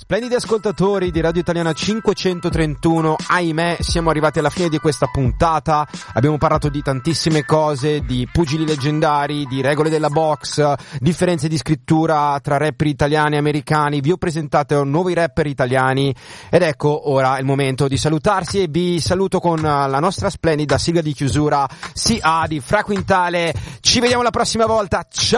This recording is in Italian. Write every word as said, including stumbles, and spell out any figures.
Splendidi ascoltatori di Radio Italiana cinquecentotrentuno, ahimè siamo arrivati alla fine di questa puntata. Abbiamo parlato di tantissime cose, di pugili leggendari, di regole della box, differenze di scrittura tra rapper italiani e americani. Vi ho presentato nuovi rapper italiani ed ecco ora è il momento di salutarsi, e vi saluto con la nostra splendida sigla di chiusura, Si A di Fra Quintale. Ci vediamo la prossima volta, ciao!